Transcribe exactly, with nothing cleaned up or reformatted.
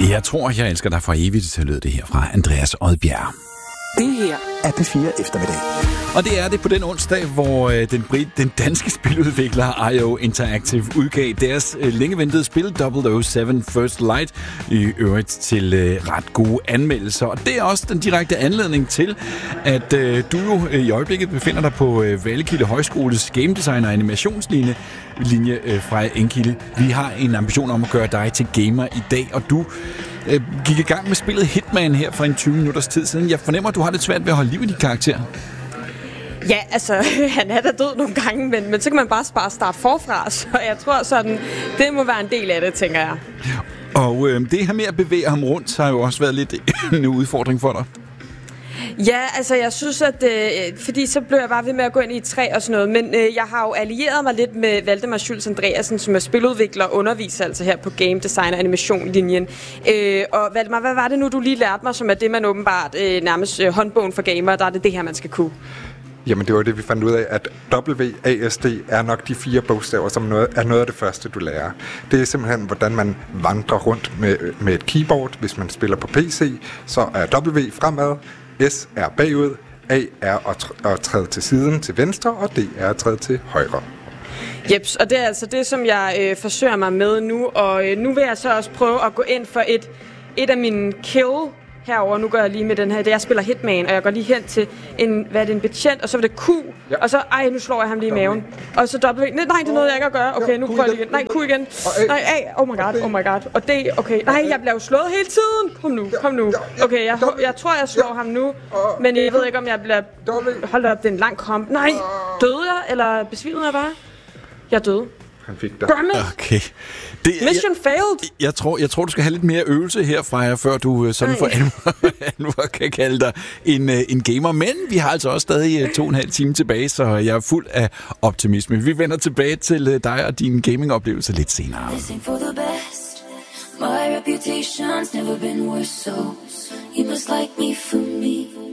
Jeg tror, jeg elsker dig for evigt, så lød det her fra Andreas Odbjerg. Det her er P fire Eftermiddag. Og det er det på den onsdag, hvor øh, den, brit, den danske spiludvikler I O Interactive udgav deres øh, længe ventede spil double oh seven First Light, i øvrigt til øh, ret gode anmeldelser. Og det er også den direkte anledning til, at øh, du jo øh, i øjeblikket befinder dig på øh, Vallekilde Højskoles game design og animationslinje linje, øh, fra Enkilde. Vi har en ambition om at gøre dig til gamer i dag, og du øh, gik i gang med spillet Hitman her for en tyve minutters tid siden. Jeg fornemmer, at du har lidt svært ved at holde liv i din karakter. Ja, altså, han er da død nogle gange, men, men så kan man bare bare starte forfra, så jeg tror sådan, det må være en del af det, tænker jeg. Og øh, det her med at bevæge ham rundt, har jo også været lidt en udfordring for dig. Ja, altså jeg synes, at øh, fordi så blev jeg bare ved med at gå ind i et træ og sådan noget, men øh, jeg har jo allieret mig lidt med Valdemar Schultz Andreasen, som er spiludvikler og underviser altså her på Game Design og Animation-linjen. Øh, og Valdemar, hvad var det nu, du lige lærte mig, som er det, man åbenbart øh, nærmest øh, håndbogen for gamer, der er det det her, man skal kunne? Jamen det var det, vi fandt ud af, at W A S D er nok de fire bogstaver, som noget, er noget af det første, du lærer. Det er simpelthen, hvordan man vandrer rundt med, med et keyboard. Hvis man spiller på P C, så er W fremad, S er bagud, A er at, tr- at træde til siden til venstre, og D er at træde til højre. Jeps, og det er altså det, som jeg øh, forsøger mig med nu, og øh, nu vil jeg så også prøve at gå ind for et, et af mine kill herover. Nu går jeg lige med den her, det jeg spiller Hitman, og jeg går lige hen til en, hvad er det, en betjent, og så var det Q, ja. Og så, ej, nu slår jeg ham lige i maven. Og så dobbelt, nej, det er noget, jeg ikke kan gøre. Okay, nu prøver jeg igen. Nej, Q igen. Nej, A, oh my god, oh my god. Og D, okay, nej, jeg bliver jo slået hele tiden. Kom nu, kom nu. Okay, jeg, jeg tror, jeg slår ham nu, men jeg ved ikke, om jeg bliver... Hold op, det er en lang kamp. Nej, døde jeg, eller besvimede jeg bare? Jeg døde. Han fik dig. Okay. Det, Mission jeg, failed. Jeg tror, jeg tror, du skal have lidt mere øvelse her, Freja, før du sådan for alvor kan kalde dig en, en gamer. Men vi har altså også stadig to og en halv time tilbage, så jeg er fuld af optimisme. Vi vender tilbage til dig og din gamingoplevelse lidt senere. My reputation's never been worse, so you must like me for me.